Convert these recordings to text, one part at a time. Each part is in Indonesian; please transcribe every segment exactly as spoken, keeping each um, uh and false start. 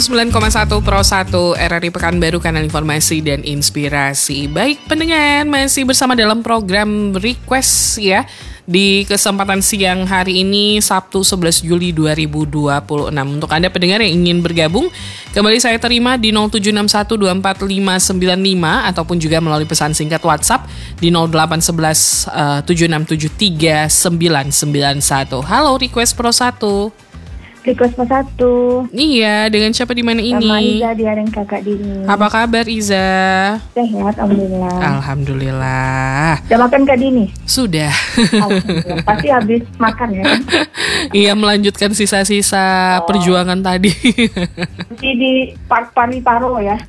sembilan koma satu Pro satu R R I Pekanbaru, kanal informasi dan inspirasi. Baik pendengar, masih bersama dalam program Request ya. Di kesempatan siang hari ini Sabtu sebelas Juli dua ribu dua puluh enam. Untuk Anda pendengar yang ingin bergabung, kembali saya terima di nol tujuh enam satu dua empat lima sembilan lima ataupun juga melalui pesan singkat WhatsApp di nol delapan satu satu tujuh enam tujuh tiga sembilan sembilan satu. Halo Request Pro satu. Request Pro satu. Iya, dengan siapa di mana ini? Sama Iza di Areng Kakak Dini. Apa kabar Iza? Sehat, alhamdulillah. Alhamdulillah. Sudah makan Kak Dini? Sudah. Alhamdulillah. Pasti habis makan ya. Iya, melanjutkan sisa-sisa oh. perjuangan tadi. Masih di part pari-paro ya.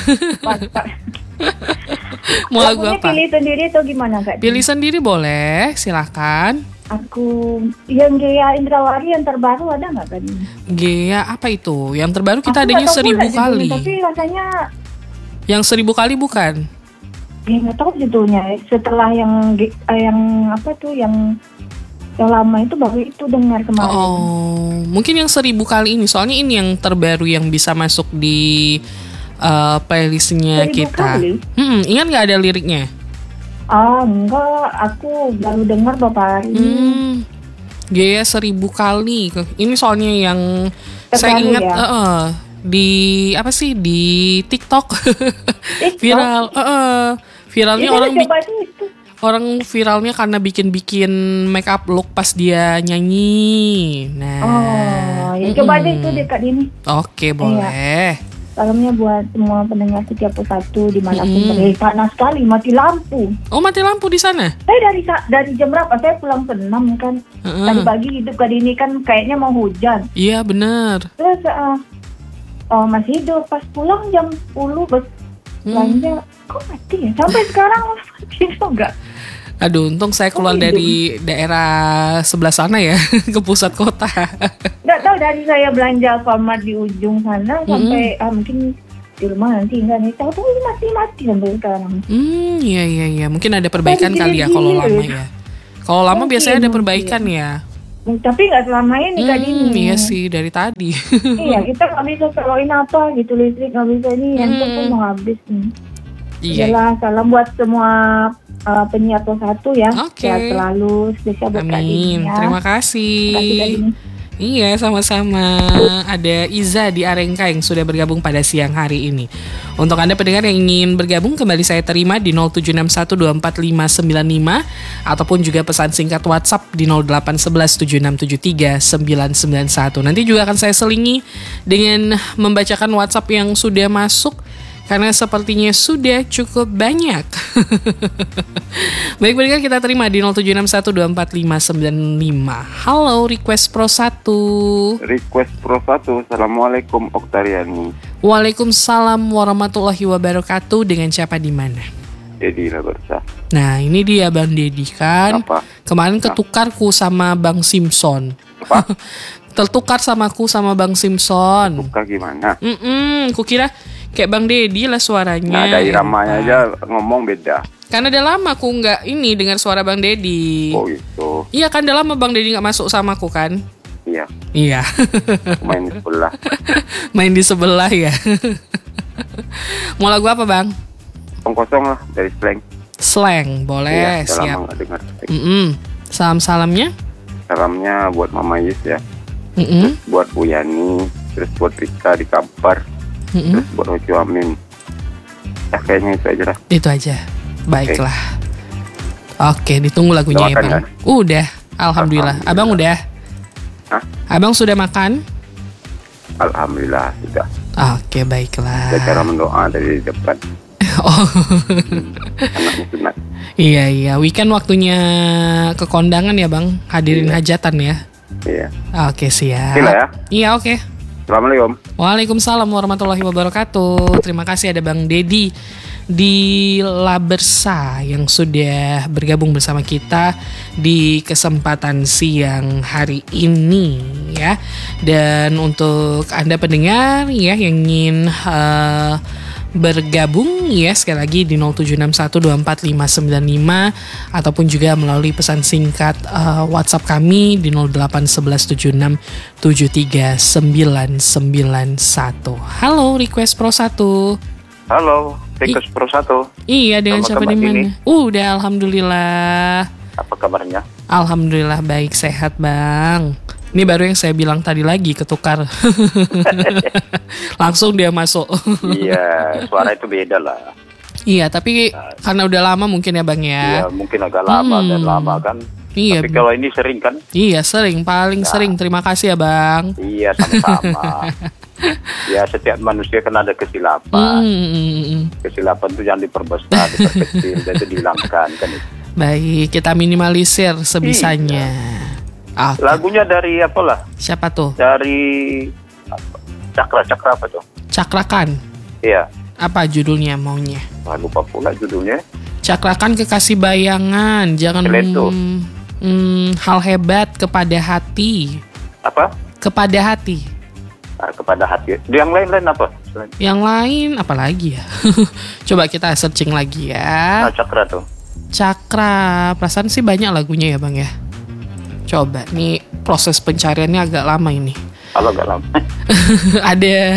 Mau lagu apa? Pilih sendiri atau gimana Kak Dini? Pilih sendiri boleh, silakan. Aku yang Gea Indrawari yang terbaru ada nggak Kak Dini? Gea apa itu? Yang terbaru kita aku adanya seribu kali. Tapi rasanya yang seribu kali bukan? Ya nggak tahu judulnya. Setelah yang yang apa tuh yang yang lama itu baru itu dengar kemarin. Oh, mungkin yang seribu kali ini. Soalnya ini yang terbaru yang bisa masuk di uh, playlistnya seribu kita. Kali? Hmm, ingat nggak ada liriknya? Ah enggak, aku baru dengar beberapa hari. Hmm, Gea seribu kali. Ini soalnya yang terbaru saya ingat ya? uh, di apa sih di TikTok, TikTok? viral. Uh, uh, viralnya itu orang bi- itu. orang viralnya karena bikin-bikin make up look pas dia nyanyi. Nah, oh, ya mm-hmm. coba deh itu deh Kak Dini. Oke, boleh. Iya. Salamnya buat semua pendengar setiap satu dimanapun mm-hmm. berada. Panas sekali, mati lampu. Oh, mati lampu di sana? Saya dari dari jam berapa? Saya pulang ke enam kan. Uh-huh. Tadi pagi hidup Kak Dini kan kayaknya mau hujan. Iya, benar. Terus uh, oh masih hidup. Pas pulang jam sepuluh bus belanja. Hmm. Kok mati ya? Sampai sekarang mati enggak? Aduh, untung saya keluar oh, dari daerah sebelah sana ya, ke pusat kota. Nggak tahu, dari saya belanja Alfamart di ujung sana mm-hmm. sampai ah, mungkin di rumah nanti enggak nih. Tahu tuh masih mati sampai sekarang. Hmm, iya iya iya. Mungkin ada perbaikan Tadi kali ya kalau lama ya. Kalau lama mungkin, biasanya ada perbaikan mungkin. ya. Tapi nggak selama ini hmm, Kak Dini. Iya sih, dari tadi. Iya, kita nggak bisa selain apa gitu, listrik nggak bisa ini, handphone hmm. pun mau habis nih. Iya. Yalah, salam buat semua uh, penyiar Pro satu ya. Oke. Okay. Sehat selalu, spesial buat Kak Dini ya. Terima kasih. Terima kasih Kak Dini. Iya, sama-sama. Ada Iza di Arengka yang sudah bergabung pada siang hari ini. Untuk Anda pendengar yang ingin bergabung, kembali saya terima di nol tujuh enam satu dua empat lima sembilan lima ataupun juga pesan singkat WhatsApp di nol delapan satu satu tujuh enam tujuh tiga sembilan sembilan satu. Nanti juga akan saya selingi dengan membacakan WhatsApp yang sudah masuk, karena sepertinya sudah cukup banyak. Baik, pendengar, kita terima di nol tujuh enam satu dua empat lima sembilan lima. Halo Request Pro satu. Request Pro satu. Assalamualaikum Oktariani. Waalaikumsalam warahmatullahi wabarakatuh. Dengan siapa di mana? Dedi Labersa. Nah, ini dia Bang Dedi kan. Apa? Kemarin ketukarku sama Bang Simpson. Apa? Tertukar sama aku sama Bang Simpson. Tukar gimana? Mm-mm, ku kira kayak Bang Dedi lah suaranya. Nah, ada iramanya aja ngomong beda. Karena udah lama aku nggak ini dengar suara Bang Dedi. Oh gitu. Iya kan, udah lama Bang Dedi nggak masuk sama aku kan? Iya. Iya. Main di sebelah. Main di sebelah ya. Mau lagu apa Bang? Kosong lah dari slang. Slang boleh. Iya, siap. Lama nggak dengar. Salam salamnya. Salamnya buat Mama Yus ya. Mm-mm. Terus buat Bu Yani, terus buat Rika di Kampar, mm-hmm. terus buat Hojo Amin. Ya kayaknya itu aja lah. Itu aja. Baiklah. Oke, ditunggu lagunya ya Bang. Kan? Udah, alhamdulillah. alhamdulillah. Abang udah? Hah? Abang sudah makan? Alhamdulillah sudah. Oke, baiklah. Ada cara mendoa dari depan. Oh. Hmm, anaknya sunat. Iya iya, weekend waktunya ke kondangan ya Bang, hadirin iya. hajatan ya. Iya. Oke, siap. Gila ya? Iya, oke. Assalamualaikum. Waalaikumsalam warahmatullahi wabarakatuh. Terima kasih ada Bang Dedi di Labersa yang sudah bergabung bersama kita di kesempatan siang hari ini ya. Dan untuk Anda pendengar ya yang ingin uh, bergabung ya, sekali lagi di nol tujuh enam satu dua empat lima sembilan lima ataupun juga melalui pesan singkat uh, WhatsApp kami di nol delapan satu satu tujuh enam tujuh tiga sembilan sembilan satu. Halo Request Pro satu. Halo Request Pro satu. Iya, dengan siapa di mana? Uh, udah alhamdulillah. Apa kabarnya? Alhamdulillah baik, sehat Bang. Ini baru yang saya bilang tadi lagi ketukar. Langsung dia masuk. Iya, suara itu beda lah. Iya, tapi nah, karena udah lama mungkin ya Bang ya. Iya, mungkin agak lama hmm. dan lama kan. Iya. Tapi kalau ini sering kan? Iya, sering, paling nah. sering. Terima kasih ya Bang. Iya, sama-sama. Ya, setiap manusia kan ada kesilapan. Hmm. Kesilapan itu jangan diperbesar, diperkecil, dan itu dihilangkan kan itu. Baik, kita minimalisir sebisanya. Iya. Okay. Lagunya dari apa lah? Siapa tuh? Dari Cakra, Cakra apa tuh? Cakrakan. Iya. Apa judulnya maunya? Wah, lupa pula judulnya. Cakrakan Kekasih Bayangan. Jangan hmm, hal hebat kepada hati. Apa? Kepada hati. Nah, kepada hati. Yang lain-lain apa? Yang lain apa lagi ya? Coba kita searching lagi ya. Nah, Cakra tuh. Cakra. Perasaan sih banyak lagunya ya Bang ya. Coba, nih proses pencariannya agak lama ini. Kalau agak lama. Ada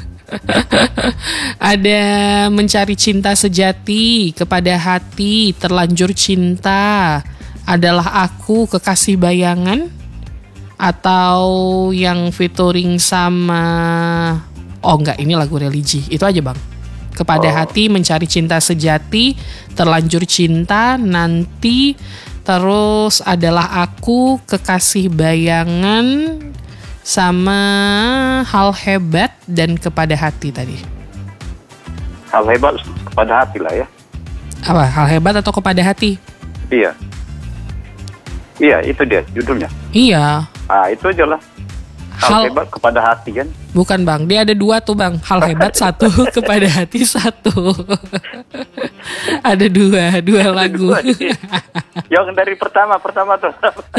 ada mencari cinta sejati, kepada hati, terlanjur cinta, adalah aku kekasih bayangan, atau yang featuring sama, oh enggak, ini lagu religi. Itu aja Bang. Kepada oh. hati, mencari cinta sejati, terlanjur cinta, nanti, terus adalah aku kekasih bayangan, sama hal hebat dan kepada hati tadi. Hal hebat kepada hati lah ya. Apa? Hal hebat atau kepada hati? Iya. Iya, itu dia judulnya. Iya. Ah, itu aja lah. Hal, hal hebat kepada hati kan? Bukan Bang, dia ada dua tuh Bang. Hal hebat satu, kepada hati satu. Ada dua, dua lagu. Dua, yang dari pertama, pertama tuh.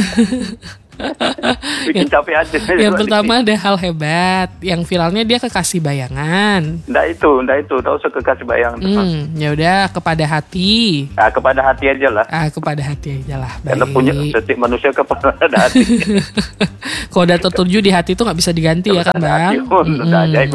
Bikin yang, capek aja. Yang pertama ada hal hebat, yang viralnya dia kekasih bayangan. Nggak itu, nggak itu, tak usah kekasih bayangan. Hmm, ya udah kepada hati. Ah, kepada hati aja lah. Ah, kepada hati aja lah. Karena punya setiap manusia kepada hati. Kalau udah tertuju di hati itu nggak bisa diganti ya kan Bang? Hati, oh, hmm. ajaib.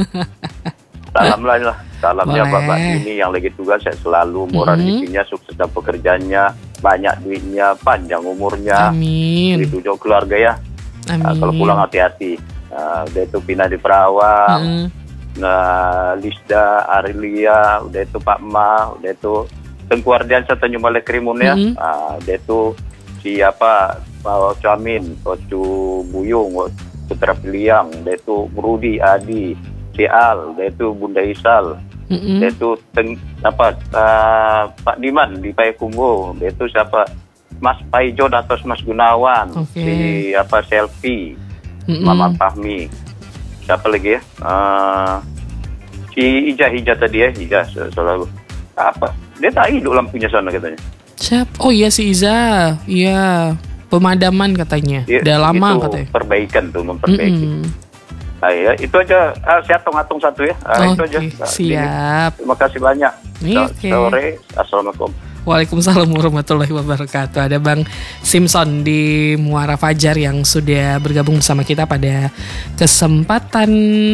Salam lah, salamnya Bapak ini yang lagi tugas, saya selalu murah mm-hmm. rezekinya, sukses dalam pekerjaannya, banyak duitnya, panjang umurnya. Amin. Itu keluarga ya. Amin. Nah, kalau pulang hati-hati. Nah, udah itu Pina di Perawang, mm-hmm. nah, Lisda, Arilia, udah itu Pak Ma, udah itu Tengku Ardiansyah Tanjung Balai Krimun ya. Mm-hmm. Nah, udah itu siapa Pak Camin, Kocu Buyung, Putra Piliang, udah itu Rudi Adi. Cial, yaitu Bunda Isal, mm-hmm. yaitu teng, apa uh, Pak Diman di Payakumbuh, yaitu siapa Mas Paijo atau Mas Gunawan, okay. di apa Selfie, mm-hmm. Mama Fahmi, siapa lagi ya? Uh, si Ija Ija tadi ya, Ija selalu apa? Dia tak hidup lampunya sana katanya. Siap? Oh iya si Iza, iya pemadaman katanya, ya, udah lama katanya. Perbaikan tuh, memperbaiki. Mm-hmm. Nah, ya, itu aja. Ah, saya atung-atung satu ya. Ah, okay, itu aja. Nah, siap. Ini, terima kasih banyak. Okay. Sore. Assalamualaikum. Waalaikumsalam warahmatullahi wabarakatuh. Ada Bang Simpson di Muara Fajar yang sudah bergabung bersama kita pada kesempatan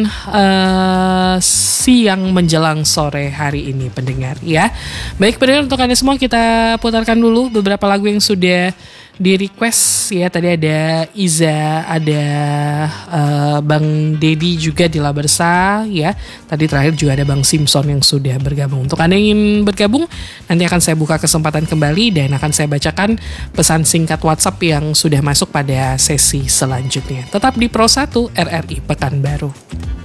uh, siang menjelang sore hari ini pendengar ya. Baik pendengar, untuk Anda semua kita putarkan dulu beberapa lagu yang sudah di request ya. Tadi ada Iza, ada uh, Bang Dedi juga di Labersa ya. Tadi terakhir juga ada Bang Simpson yang sudah bergabung. Untuk Anda yang ingin bergabung, nanti akan saya buka kesempatan kembali dan akan saya bacakan pesan singkat WhatsApp yang sudah masuk pada sesi selanjutnya. Tetap di Pro satu R R I Pekanbaru.